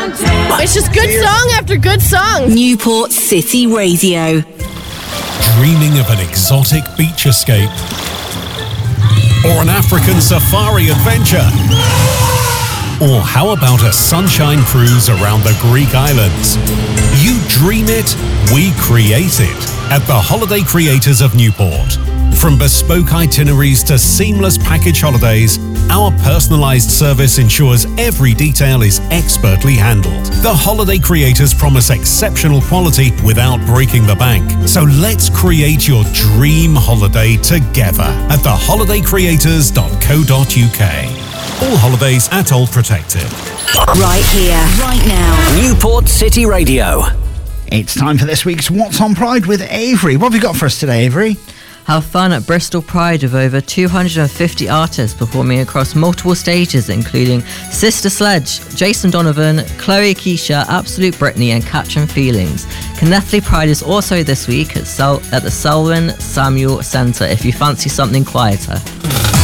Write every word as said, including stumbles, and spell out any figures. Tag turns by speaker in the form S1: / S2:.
S1: It's just good song after good song.
S2: Newport City Radio.
S3: Dreaming of an exotic beach escape? Or an African safari adventure? Or how about a sunshine cruise around the Greek islands? You dream it, we create it at the Holiday Creators of Newport. From bespoke itineraries to seamless package holidays, our personalised service ensures every detail is expertly handled. The Holiday Creators promise exceptional quality without breaking the bank. So let's create your dream holiday together at the holiday creators dot co dot uk. All holidays at all protected.
S2: Right here, right now.
S4: Newport City Radio.
S5: It's time for this week's What's on Pride with Avery. What have you got for us today, Avery?
S6: Have fun at Bristol Pride with over two hundred fifty artists performing across multiple stages, including Sister Sledge, Jason Donovan, Chloe Keisha, Absolute Britney and Catching Feelings. Knethly Pride is also this week at, Sel- at the Selwyn Samuel Centre if you fancy something quieter.